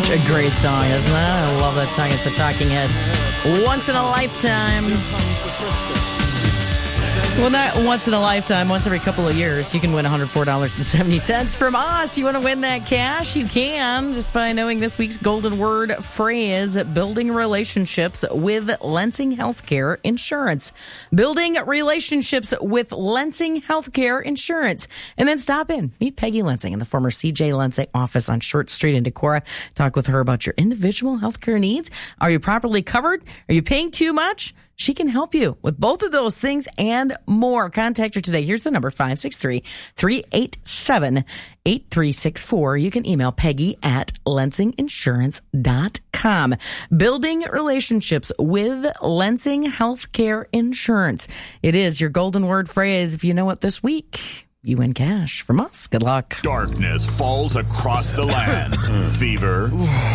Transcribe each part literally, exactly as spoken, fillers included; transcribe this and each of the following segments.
Such a great song, isn't it? I love that song. It's the Talking Heads. Once in a lifetime. Well, not once in a lifetime, once every couple of years, you can win one hundred four dollars and seventy cents from us. You want to win that cash? You can, just by knowing this week's golden word phrase, building relationships with Lensing Healthcare Insurance. Building relationships with Lensing Healthcare Insurance. And then stop in. Meet Peggy Lensing in the former C J Lensing office on Short Street in Decorah. Talk with her about your individual healthcare needs. Are you properly covered? Are you paying too much? She can help you with both of those things and more. Contact her today. Here's the number, five six three, three eight seven, eight three six four. You can email Peggy at lensing insurance dot com. Building relationships with Lensing Healthcare Insurance. It is your golden word phrase. If you know it this week, you win cash from us. Good luck. Darkness falls across the land. Fever,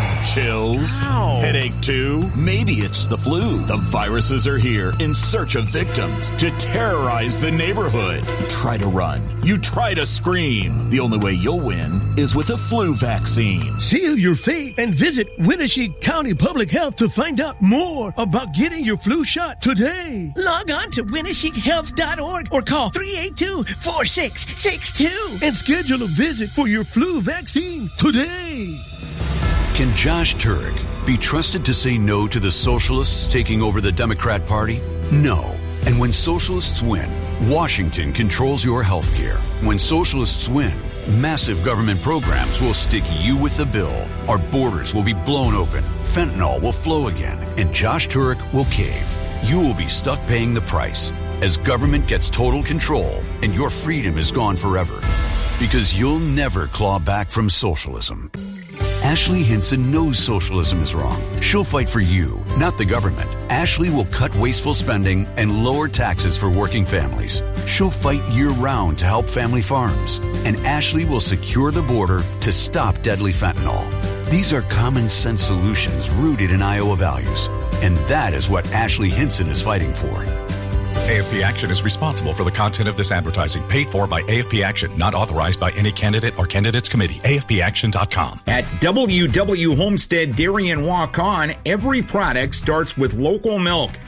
chills, Ow. headache too. Maybe it's the flu. The viruses are here in search of victims to terrorize the neighborhood. You try to run. You try to scream. The only way you'll win is with a flu vaccine. Seal your fate and visit Winnebago County Public Health to find out more about getting your flu shot today. Log on to winnebago health dot org or call three eight two, four six six two and schedule a visit for your flu vaccine today. Can Josh Turek be trusted to say no to the socialists taking over the Democrat Party? No. And when socialists win, Washington controls your health care. When socialists win, massive government programs will stick you with the bill. Our borders will be blown open. Fentanyl will flow again. And Josh Turek will cave. You will be stuck paying the price as government gets total control and your freedom is gone forever. Because you'll never claw back from socialism. Ashley Hinson knows socialism is wrong. She'll fight for you, not the government. Ashley will cut wasteful spending and lower taxes for working families. She'll fight year-round to help family farms. And Ashley will secure the border to stop deadly fentanyl. These are common-sense solutions rooted in Iowa values. And that is what Ashley Hinson is fighting for. A F P Action is responsible for the content of this advertising, paid for by A F P Action, not authorized by any candidate or candidates committee. A F P action dot com. At W W Homestead Dairy and Walk On, every product starts with local milk.